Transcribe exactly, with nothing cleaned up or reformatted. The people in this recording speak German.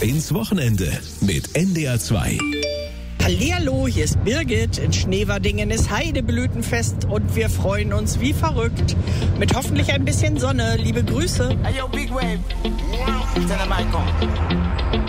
ins Wochenende mit N D R zwei. Hallihallo, hier ist Birgit. In Schneverdingen ist Heideblütenfest und wir freuen uns wie verrückt. Mit hoffentlich ein bisschen Sonne. Liebe Grüße. Hey, yo, Big Wave. Tell them I come.